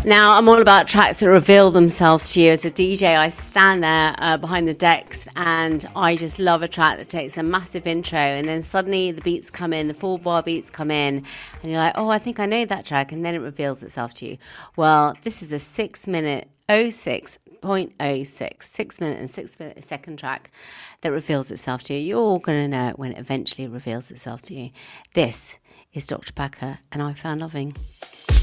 Now, I'm all about tracks that reveal themselves to you. As a DJ, I stand there behind the decks and I just love a track that takes a massive intro and then suddenly the beats come in, the 4-bar beats come in and you're like, oh, I think I know that track, and then it reveals itself to you. Well, this is a 6-minute 06.06, 6 minute and 6 second track that reveals itself to you. You're all going to know it when it eventually reveals itself to you. This is Dr. Packer and I Found Loving.